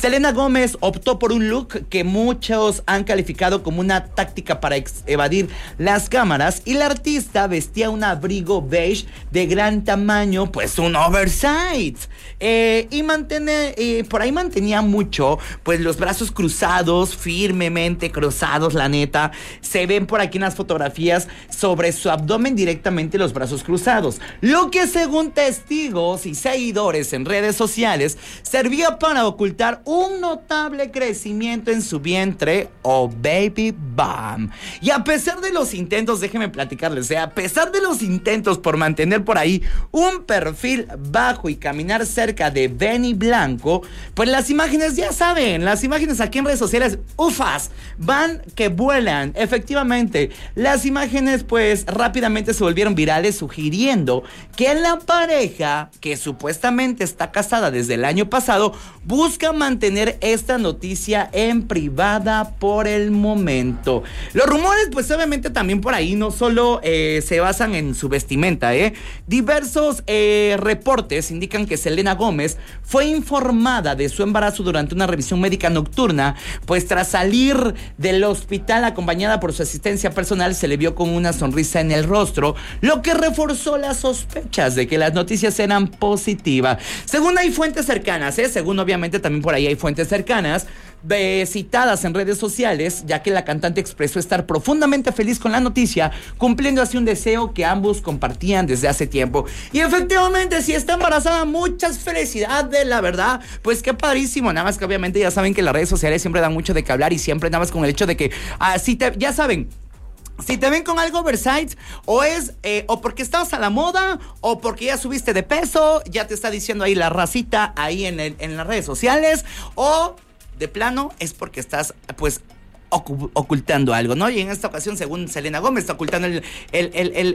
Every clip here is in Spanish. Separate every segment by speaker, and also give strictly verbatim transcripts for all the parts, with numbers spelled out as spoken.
Speaker 1: Selena Gómez optó por un look que muchos han calificado como una táctica para ex- evadir las cámaras, y la artista vestía un abrigo beige de gran tamaño, pues un oversize, eh, y mantener, eh, por ahí mantenía mucho, pues los brazos cruzados, firmemente cruzados, la neta, se ven por aquí en las fotografías sobre su abdomen directamente los brazos cruzados, lo que según testigos y seguidores en redes sociales servía para ocultar un notable crecimiento en su vientre o baby bump. Y a pesar de los intentos, déjenme platicarles, ¿eh? a pesar de los intentos por mantener por ahí un perfil bajo y caminar cerca de Benny Blanco, pues las imágenes, ya saben, las imágenes aquí en redes sociales, ufas, van que vuelan. Efectivamente, las imágenes pues rápidamente se volvieron virales, sugiriendo que la pareja, que supuestamente está casada desde el año pasado, busca mantener esta noticia en privada por el momento. Los rumores pues obviamente también por ahí no solo eh, se basan en su vestimenta, ¿eh? Diversos eh, reportes indican que Selena Gómez fue informada de su embarazo durante una revisión médica nocturna, pues tras salir del hospital acompañada por su asistencia personal se le vio con una sonrisa en el rostro, lo que reforzó las sospechas de que las noticias eran positivas. Según hay fuentes cercanas, ¿eh? según obviamente también por ahí hay fuentes cercanas, de, citadas en redes sociales, ya que la cantante expresó estar profundamente feliz con la noticia, cumpliendo así un deseo que ambos compartían desde hace tiempo. Y efectivamente, si está embarazada, muchas felicidades, la verdad, pues qué padrísimo. Nada más que obviamente ya saben que las redes sociales siempre dan mucho de qué hablar, y siempre nada más con el hecho de que así te, ya saben, si te ven con algo oversize, o es eh, o porque estabas a la moda, o porque ya subiste de peso, ya te está diciendo ahí la racita ahí en, el, en las redes sociales, o de plano es porque estás pues ocultando algo, ¿no? Y en esta ocasión, según Selena Gómez, está ocultando el, el, el, el,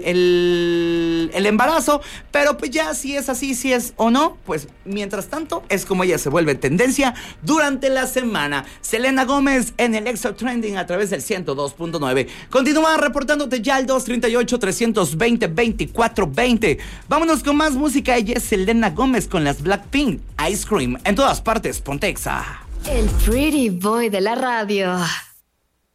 Speaker 1: el, el embarazo, pero pues ya si es así, si es o no, pues mientras tanto es como ella se vuelve tendencia durante la semana. Selena Gómez en el Extra Trending a través del ciento dos punto nueve. Continúa reportándote ya al dos treinta y ocho, trescientos veinte, veinticuatro veinte. Vámonos con más música. Ella es Selena Gómez con las Blackpink, Ice Cream. En todas partes, Pontexa.
Speaker 2: El pretty boy de la radio.